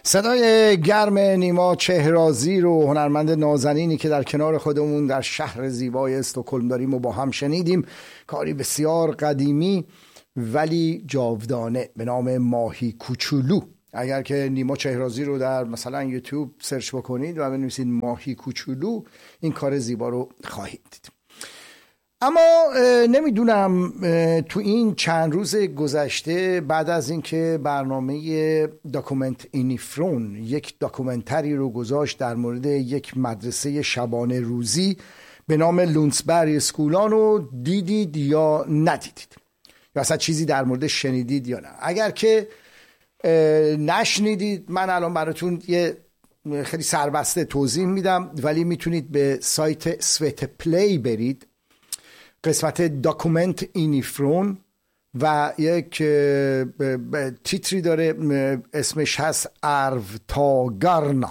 صدای گرم نیما چهرازی رو، هنرمند نازنینی که در کنار خودمون در شهر زیبای استکهلم داریم و با هم شنیدیم. کاری بسیار قدیمی ولی جاودانه به نام ماهی کوچولو. اگر که نیما چهرازی رو در مثلا یوتیوب سرچ بکنید و بنویسید ماهی کوچولو، این کار زیبا رو خواهید دید. اما نمیدونم تو این چند روز گذشته بعد از اینکه برنامه داکومنت اینیفرون یک داکومنتری رو گذاشت در مورد یک مدرسه شبانه روزی به نام لونسبری اسکولان رو دیدید یا ندیدید، یا اصلا چیزی در مورد شنیدید یا نه. اگر که نشنیدید، من الان براتون یه خیلی سربسته توضیح میدم، ولی میتونید به سایت سویت پلی برید، قسمت داکومنت اینیفرون، و یک تیتری داره اسمش هست ارفتاگارنا.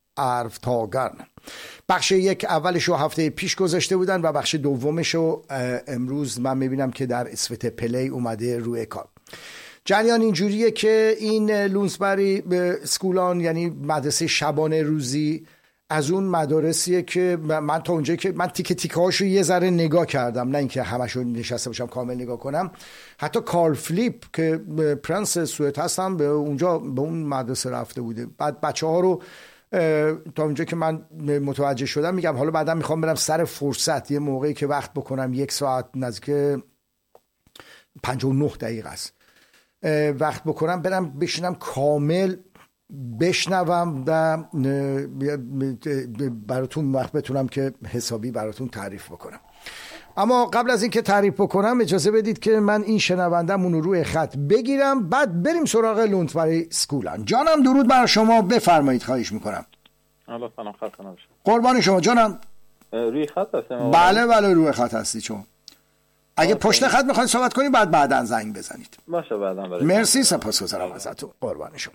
بخش یک اولش رو هفته پیش گذاشته بودن و بخش دومش رو امروز من میبینم که در اسویت پلی اومده روی کار. جریان اینجوریه که این لونسبری اسکولان یعنی مدرسه شبانه روزی از اون مدارسیه که من تا اونجایی که من تیکه تیکه هاشو یه ذره نگاه کردم، نه اینکه همشو نشسته باشم کامل نگاه کنم. حتی کارل فلیپ که پرنس سوئد هستن به اونجا به اون مدرسه رفته بوده. بعد بچه‌ها رو تا اونجا که من متوجه شدم، میگم حالا بعدا میخوام برم سر فرصت، یه موقعی که وقت بکنم، 1 ساعت نزدیک 59 دقیقه است وقت بکنم، برم بشینم کامل بشنوم و براتون وقت بتونم که حسابی براتون تعریف بکنم. اما قبل از اینکه تعریف بکنم اجازه بدید که من این شنوندمون رو روی خط بگیرم، بعد بریم سراغ لونسبری اسکولان. جانم درود بر شما، بفرمایید. خواهش میکنم. الله سلام، خسته نباشید. قربان شما. جانم روی خط هستم؟ بله روی خط هستی. چون اگه پشت خط میخواید صحبت کنید بعدا زنگ بزنید. باشه بعدا. مرسی، سپاسگزارم ازتون. قربان شما.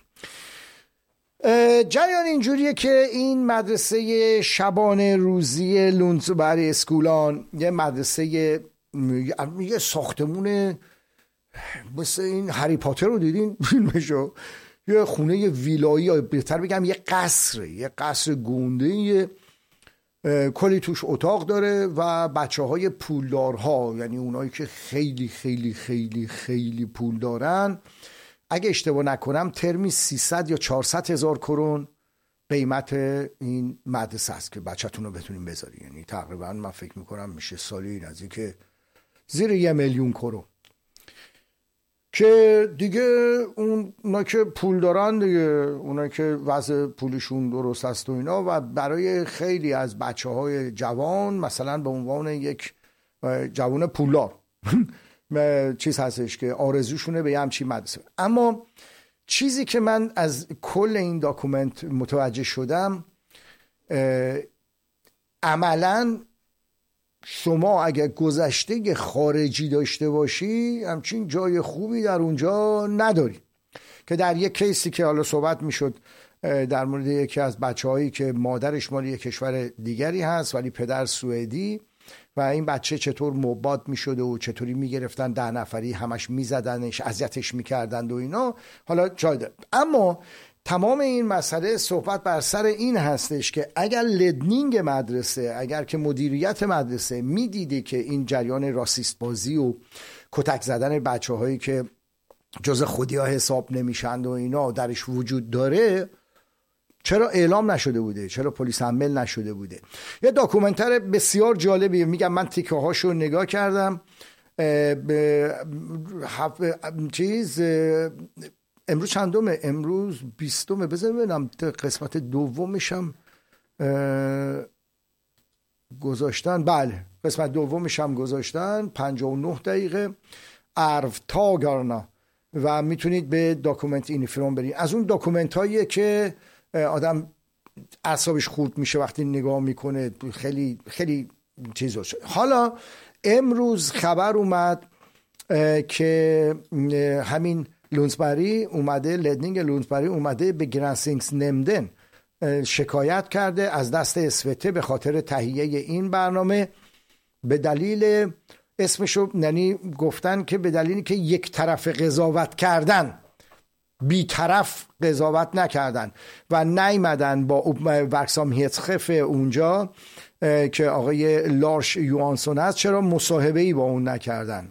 جریان اینجوریه که این مدرسه شبانه روزی لونسبری اسکولان یه مدرسه یه ساختمون مثل این هری پاتر رو دیدین فیلمشو، یه خونه ویلایی، یا بهتر بگم یه قصر گنده، کلی توش اتاق داره و بچه های پولدارها، یعنی اونایی که خیلی خیلی خیلی خیلی پول دارن، اگه اشتباه نکنم ترمی 300 یا 400 هزار کرون قیمت این مدرسه است که بچه‌تون رو بتونین بذاری. یعنی تقریبا من فکر میکنم میشه سالی نزدیک زیر 1 میلیون کرون، که دیگه اونا که پول دارن دیگه، اونا که وضع پولشون درست است و اینا، و برای خیلی از بچه‌های جوان مثلا به عنوان یک جوان پولدار چیز هستش که آرزوشونه به یه همچین مدرسه. اما چیزی که من از کل این داکومنت متوجه شدم، عملاً شما اگر گذشته خارجی داشته باشی همچین جای خوبی در اونجا نداری. که در یک کیسی که حالا صحبت میشد در مورد یکی از بچه‌هایی که مادرش مال یک کشور دیگری هست ولی پدر سوئدی، و این بچه چطور مباد میشده و چطوری میگرفتن 10 نفری همش میزدنش، اذیتش میکردند و اینا، حالا جای داره. اما تمام این مسئله صحبت بر سر این هستش که اگر لدنینگ مدرسه، اگر که مدیریت مدرسه میدیده که این جریان راسیست بازی و کتک زدن بچه هایی که جز خودی ها حساب نمیشند و اینا درش وجود داره، چرا اعلام نشده بوده؟ چرا پلیس عمل نشده بوده؟ یه داکومنتر بسیار جالبیه، میگم من تیکه هاشو نگاه کردم. امروز چندمه؟ امروز 20. بذار ببینم قسمت دومشم گذاشتن. بله قسمت دومشم گذاشتن 59 دقیقه ارفتاگارنا، و میتونید به داکومنت اینیفرون برید. از اون داکومنت هاییه که آدم اعصابش خورد میشه وقتی نگاه میکنه، خیلی خیلی چیز شد. حالا امروز خبر اومد که همین لونسبری اومده، لدنینگ لونسبری اومده به گرانسینگس نمدن شکایت کرده از دست اسوته به خاطر تهیه این برنامه، به دلیل اسمشو یعنی گفتن که به دلیلی که یک طرف قضاوت کردن بیطرف قضاوت نکردن و نیمدن با ورکسامهetschef اونجا که آقای لارش یوانسون هست، چرا مصاحبه‌ای با اون نکردن؟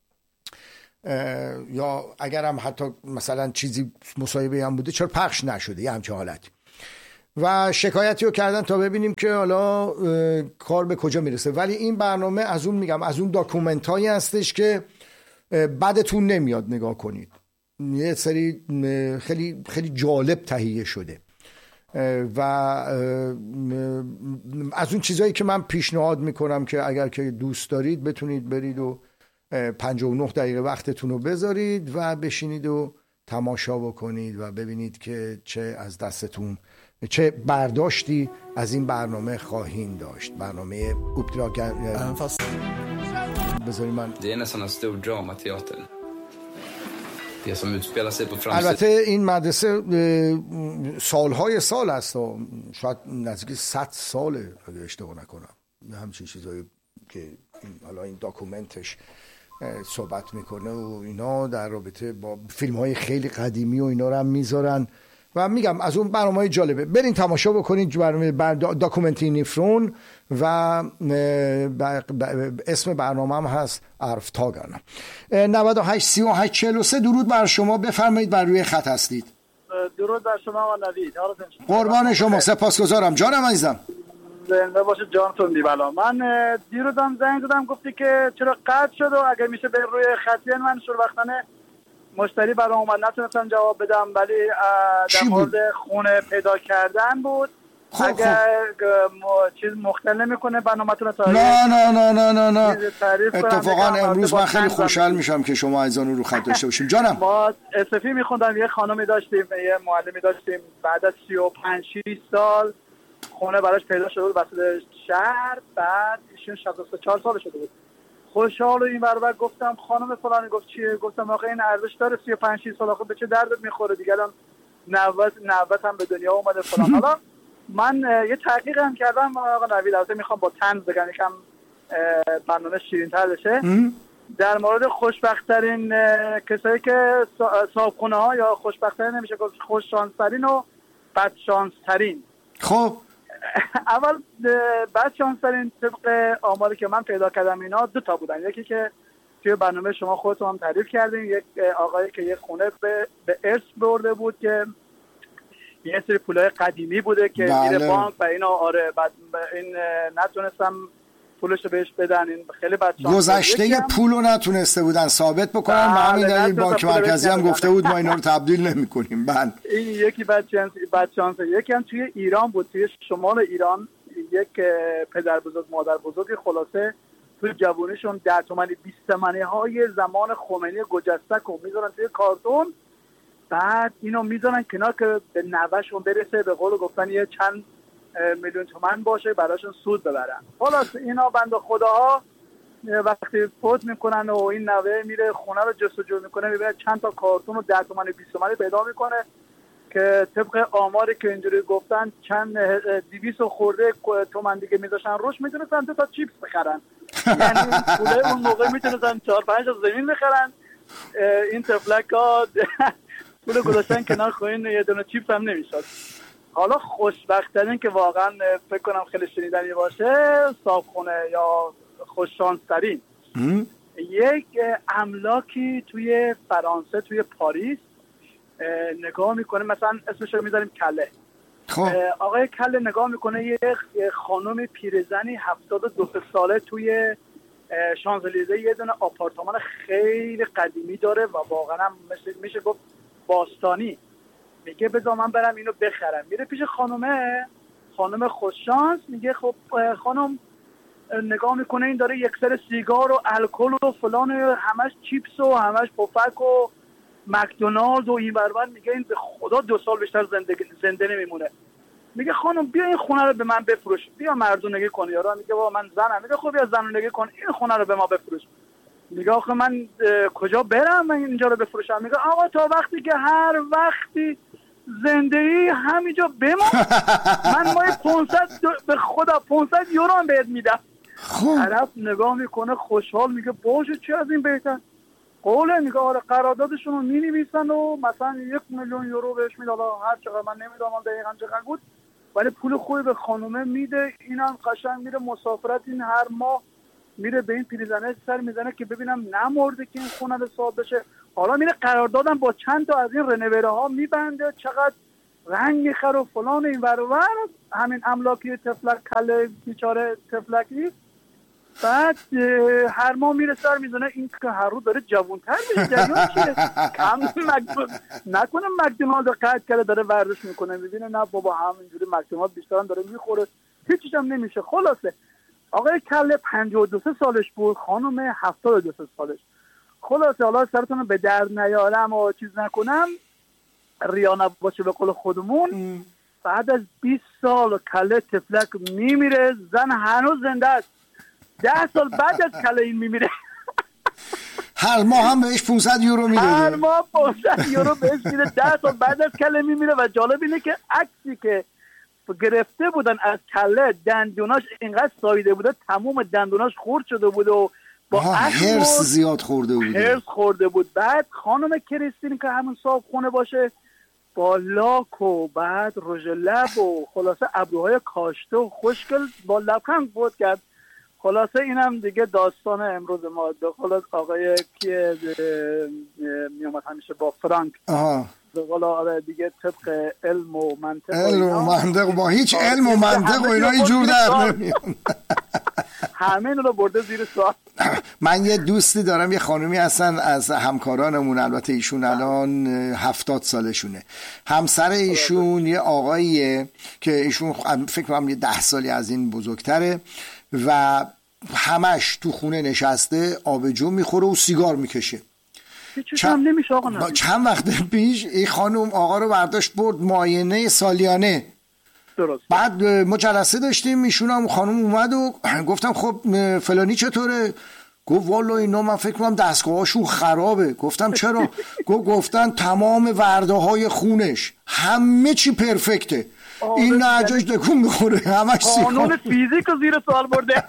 یا اگرم حتی مثلا چیزی مصاحبه هم بوده چرا پخش نشده؟ یه همچه حالتی. و شکایتی رو کردن تا ببینیم که حالا کار به کجا میرسه. ولی این برنامه از اون میگم از اون داکومنت هایی هستش که بعدتون نمیاد نگاه کنید. یه سری خیلی خیلی جالب تهیه شده و از اون چیزایی که من پیشنهاد میکنم که اگر که دوست دارید بتونید برید و 59 دقیقه وقتتون رو بذارید و بشینید و تماشا بکنید و ببینید که چه از دستتون چه برداشتی از این برنامه خواهید داشت. برنامه uppdrag. بذارید من Det är nästan en stor dramateater. Det som utspelar sig på framsidan. البته این مدرسه سالهای سال است، شاید نزدیک 100 ساله اگه اشتباه نکنم، همچین چیزایی که حالا این داکومنتش صحبت میکنه و اینا در رابطه با فیلم های خیلی قدیمی و اینا رو هم میذارن و میگم از اون برنامه‌های جالبه. برین تماشا بکنید برنامه داکومنتی نیفرون و اسم برنامه هم هست ارفتاگرن. 98 38 43. درود بر شما، بفرمایید، بر روی خط هستید. درود بر شما و نوید. قربان شما، سپاسگزارم جانم عزیزم. زنده باشه جانتون دیوالا. من دیروزم زنگ زدم گفتی که چرا قطع شد و اگه میشه به روی خطی من شوربختانه مشتری برام اومد نتونستم جواب بدم، ولی در مورد خونه پیدا کردن بود. اگر چیز مختل نمیکنه برنامه‌تون رو نه اتفاقا امروز من خیلی خوشحال میشم که شما عزیزان رو خط داشته باشیم. جانم ما اسفی میخوندم، یه خانمی داشتیم، یه معلمی داشتیم، بعد از 35 6 سال خونه براش پیدا شده بود وسط شهر، بعد ایشون 64 سال شده بود. خوشحال و این برابر گفتم خانم فلانی، گفت چیه؟ گفتم آخه این ارزش داره 35 6 سال، آخه به چه دردت میخوره دیگه، الان 90 هم به دنیا اومده فلان. حالا من یه تحقیق هم کردم آقا نوید، البته میخوام با طنز بگم یکم برنامه شیرین‌تر بشه، در مورد خوشبخت‌ترین کسایی که صاحبخونه ها، یا خوشبخت‌ترین نمیشه گفت، خوششانس‌ترین و بدشانس‌ترین. خب اول بدشانس‌ترین طبق آماری که من پیدا کردم اینا 2 تا بودن. یکی که توی برنامه شما خودتون هم تعریف کردین، یک آقایی که یک خونه به ارث برده بود که یه سری پولای قدیمی بوده که میره بانک و اینا، آره بعد این نتونستم پولشو بهش بدن، این خیلی بدشانس گذشته پولو نتونسته بودن ثابت بکنن و همین دلیل بانک مرکزی هم گفته بود ما اینا رو تبدیل نمی‌کنیم. بله این یکی بدشانس. یکی هم توی ایران بود، توی شمال ایران، یک پدر بزرگ مادر بزرگ خلاصه توی جوونیشون 10 تومانی 20 تومانی های زمان خمینی گجستک رو میذارن توی کارتون، بعد اینو میذارن کنار که به نوه‌شون برسه، به قول گفتن یه چند میلیون تومان باشه براشون سود ببرن. خلاص اینا بنده خداها وقتی فوت میکنن و این نوه میره خونه رو جستجو میکنه، میبینه چند تا کارتون رو 10 تومن 20 تومن پیدا میکنه که طبق آماری که اینجوری گفتن چند 200 خورده تومن دیگه میذاشن روش، میتونستن 2 تا چیپس بخرن. یعنی پوله اون موقع میتونستن 4-5 تا زمین بخرن. این تفلکا پول گذاشتن کنار خوین یه دونه چیپس هم نمیشد. حالا خوشبخت‌ترین که واقعا فکر کنم خیلی شنیدنی باشه، صاحبخونه یا خوششانس‌ترین، یک املاکی توی فرانسه توی پاریس نگاه میکنه، مثلا اسمش رو میذاریم کله. آقای کله نگاه میکنه یه خانم پیرزنی 72 ساله توی شانزلیزه یه دونه آپارتمان خیلی قدیمی داره و واقعا هم میشه گفت باستانی. میگه بذار من برم اینو بخرم. میره پیش خانم خوششانس، میگه خب خانم، نگاه میکنه این داره یک سر سیگار و الکل و فلان، همش چیپس و همش پفک و مکدونالد و این برابر، میگه این به خدا 2 سال بیشتر زنده نمیمونه. میگه خانم بیا این خونه رو به من بفروش، بیا مردونگی کن. یارو میگه بابا من زنم. میگه خب بیا زنونگی کن، این خونه رو به ما بفروش. میگه آخه من کجا برم من اینجا رو بفروشم؟ میگه آقا تا وقتی که هر وقتی زندگی همینجا بمون، من مای 500 به خدا 500 یورو هم بهت میدم. طرف نگاه میکنه خوشحال، میگه باشه چه از این بهتر. قوله میگه آره قراردادشون رو می‌نویسن و مثلا 1,000,000 یورو بهش میده، هر چقدر من نمیدونم دقیقاً چقدر بود، ولی پول خوبی به خانومه میده. اینم قشنگ میره مسافرت، این هر ماه میره به این پیرزنه سر میزنه که ببینم نمرده که این خونه رو صاحب بشه. حالا میره قراردادم با چند تا از این رنوره ها میبنده، چقدر رنگ میخره و فلان این ور و ور، همین املاکی تفلک کله بیچاره تفلکی. بعد هر ماه میره سر میزنه این که هر روز داره جوانتر میشه، جریان چیه؟ کم نکنه مکدونالد قطع کرده داره ورزش میکنه، میبینه نه بابا همینجوری مکدونالد بیشتر هم داره میخوره، هیچیش هم نمیشه. خلاصه آقای کله 52 سالش بود، خانم 72 سالش. خلاصه حالا سرتون به درد نیارم و چیز نکنم، ریا نباشه به قول خودمون، بعد از 20 سال کله تفلک میمیره، زن هنوز زنده است. 10 سال بعد از کله این میمیره. هر ماه هم بهش 500 یورو میده. هر ماه 500 یورو بهش میده. 10 سال بعد از کله میمیره. و جالب اینه که عکسی که گرفته بودن از کله، دندوناش اینقدر ساییده بوده، تمام دندوناش خورد شده بود و با هرس زیاد خورده بود. هرس خورده بود. بعد خانم کریستین که همون صاحب خونه باشه، با لاک و بعد رژ لب و خلاصه ابروهای کاشته و خوشگل با لبخند بود کرد. خلاصه اینم دیگه داستان امروز ما. خلاص آقای که میومد همیشه با فرانک حالا دیگه طبق علم و منطق با هیچ علم و منطق و اینا اینجور در نمیان. همه رو برده زیر سوال. من یه دوستی دارم، یه خانومی هستن از همکارانمون، البته ایشون الان 70 سالشونه. همسر ایشون یه آقاییه که ایشون فکر کنم یه 10 سالی از این بزرگتره و همش تو خونه نشسته آبجو میخوره و سیگار میکشه. چند وقت پیش این خانم آقا رو برداشت برد معاینه سالیانه. درست. بعد ما جلسه داشتیم، ایشون خانم اومد و گفتم خب فلانی چطوره؟ گفت والا اینا من فکر کنم دستگاهاشون خرابه. گفتم چرا؟ گفتن تمام ورده های خونش همه چی پرفکته، این نعجاش دکون میخوره، همش قانون فیزیک رو زیر سوال برده.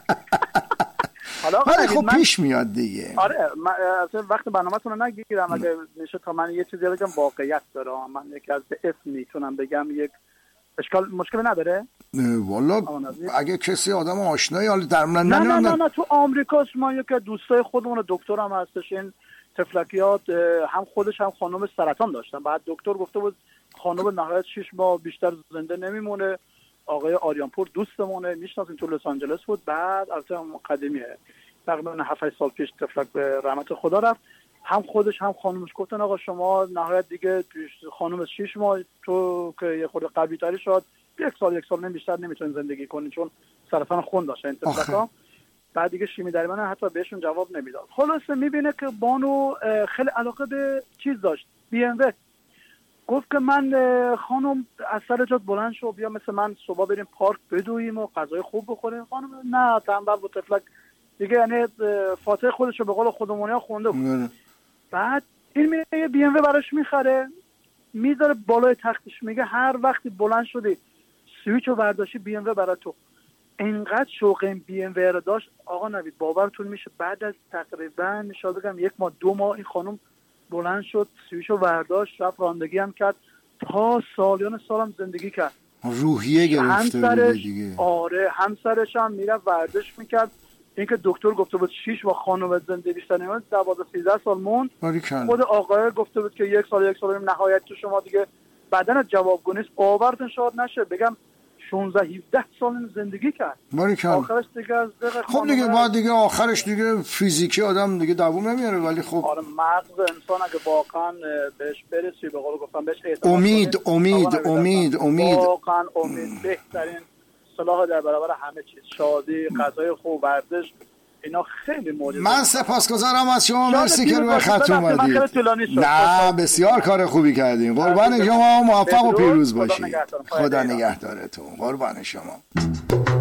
حالا خب پیش میاد دیگه. آره من وقت برنامه‌تون رو نگیرم، اگه میشه تا من یه چیزی بگم واقعیت داره. من یکی از اسم میتونم بگم، یک مشکل نداره؟ والا اگه کسی آدم آشنایی حالا در من نه تو آمریکا ما یک دوستای خودمون دکتر هم هستش، این تفلکیات هم خودش هم خانم سرطان داشتن. بعد دکتر گفته بود خانم نهایت 6 ماه بیشتر زنده نمیمونه. آقای آریانپور دوستمونه، میشناسین، تو لس آنجلس بود. بعد البته قدیمیه، تقریبا 7 سال پیش تفلک به رحمت خدا رفت. هم خودش هم خانومش گفتن آقا شما نهایت دیگه خانومش 6 ماه، تو که یه خورده قوی تری شد 1 سال نه بیشتر نمیتونین زندگی کنی، چون سرطان خون داشته این تفلک‌ها. بعد دیگه شیمی درمان حتی بهشون جواب نمیداد. خلاصه میبینه که بانو خیلی علاقه به چیز داشت، BMW. گفت که من خانم از سر جات بلند شو، بیا مثل من صبح بریم پارک بدویم و غذای خوب بخوریم. خانم نه، تنبل و تفلک دیگه، یعنی فاتحه خودشو به قول خودمونی ها خونده بود. بعد این میگه یه BMW براش میخره، میذاره بالای تختش، میگه هر وقتی بلند شدی سویچو برداشتی BMW برای تو. اینقدر شوق این BMW رو داشت آقا نوید، باورتون میشه بعد از تقریبا شاید بگم 1 ماه 2 ماه این خانم بلند شد سویچو برداشت، رفت رانندگی هم کرد، تا سالیان سالم زندگی کرد. روحیه گرفته بود دیگه. آره همسرش هم میرفت ورزش میکرد. اینکه دکتر گفته بود 6 ماه خانم زنده بیشتر نمیاد، 12-13 سال موند. خود آقای گفته بود که 1 سال نهایت تو شما دیگه بدنت جوابگو نیست. باورتون شاید نشه بگم 16-17 سال زندگی کرد. آخرش دیگه از خب دیگه بعد دیگه آخرش دیگه فیزیکی آدم دیگه دووم نمیاره، ولی خب آره مغز انسان اگه واقعا بهش برسی، به قول گفتم بهش امید واقعا امید بهترین سلاح در برابر همه چیز. شادی، غذای خوب، ورزش، اینا خیلی معجزه. من سپاسگزارم از شما، مرسی که روی خط اومدید. نه بسیار کار خوبی کردین، قربان شما، موفق و پیروز باشید. خدا نگهدارتون، قربان شما.